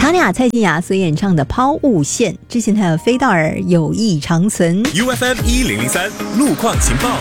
玛利亚蔡健雅所演唱的《抛物线》，之前还有菲道尔《友谊长存》。 UFM 1003路况情报。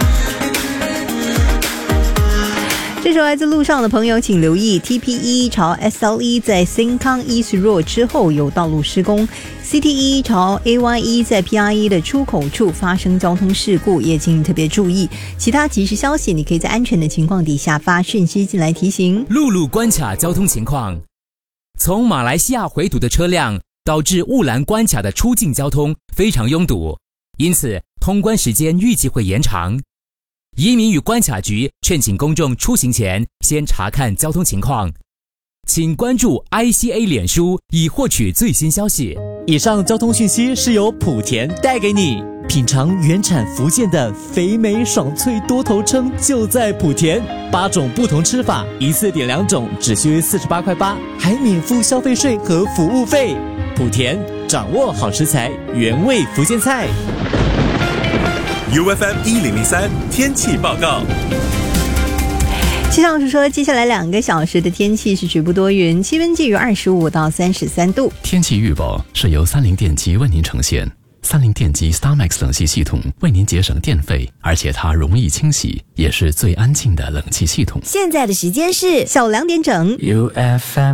这时候来自路上的朋友请留意 TP1 朝 SL1 在新康 East Road 之后有道路施工， CT1 朝 AY1 在 PR1 的出口处发生交通事故，也请你特别注意。其他即时消息你可以在安全的情况底下发讯息进来提醒。 陆路关卡交通情况，从马来西亚回堵的车辆导致雾兰关卡的出境交通非常拥堵，因此通关时间预计会延长。移民与关卡局劝请公众出行前先查看交通情况，请关注 ICA 脸书以获取最新消息。 以上交通讯息是由莆田带给你，品尝原产福建的肥美爽脆多头称就在莆田，8种不同吃法，一次点2种只需48块8，还免付消费税和服务费。莆田掌握好食材，原味福建菜。 UFM 1003天气报告。 气象署说，接下来2个小时的天气是局部多云，气温介于25到33度。 天气预报是由三菱电机为您呈现。三菱电机 StarMax 冷气系统为您节省电费，而且它容易清洗，也是最安静的冷气系统。 现在的时间是下午2点整。 UFM